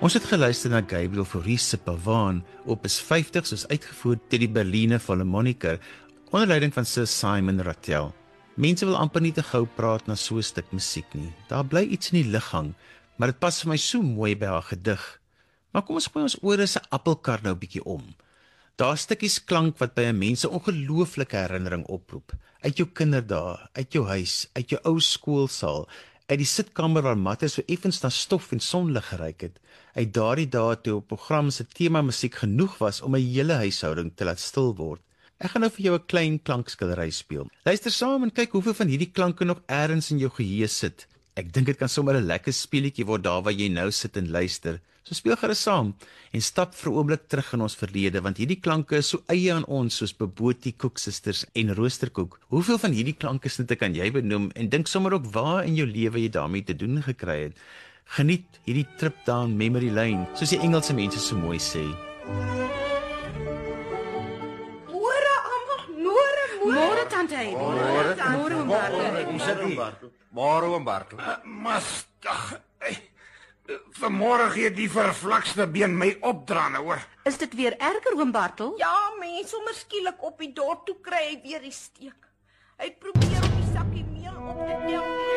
Ons het geluister na Gabriel Fauré se Pavaan, opus 50 soos uitgevoer deur die Berliner Philharmoniker onder leiding van Sir Simon Rattle. Mense wil amper nie te gou praat na so 'n stuk musiek nie. Daar bly iets in die lug hang, maar dit pas vir my so mooi by haar gedig. Maar kom ons gooi ons ore se appelkar nou bietjie om. Daar stukkies klank wat by 'n mens 'n ongelooflike herinnering oproep. Uit jou kinderdae, uit jou huis, uit jou ou skoolsaal, uit die sitkamer waar matte so effens na stof en sonlig geryk het, uit daardie dae toe op program se tema musiek genoeg was om 'n hele huishouding te laat stil word. Ek gaan nou vir jou 'n klein klankskillery speel. Luister saam en kyk hoeveel van hierdie klanke nog ergens in jou geheue sit. Ek dink dit kan sommer 'n lekker speletjie word daar waar jy nou sit en luister. So speel gerus saam en stap vir 'n oomblik terug in ons verlede, want hierdie klanke is so eie aan ons soos Bobotie koeksisters en roosterkoek. Hoeveel van hierdie klanke snitte kan jy benoem en dink sommer ook waar in jou lewe jy daarmee te doen gekry het. Geniet hierdie trip down memory lane, soos die Engelse mense so mooi sê. Môre tante Heidi. Môre oom Bartel. Môre oom Bartel. Mas, vanmôre gee die vervlakste been my opdraande, hoor. Is dit weer erger oom Bartel? Ja, mens, sommer skielik op die dorp toe kry hy weer die steek. Hy probeer om die sakkie meel op te tel.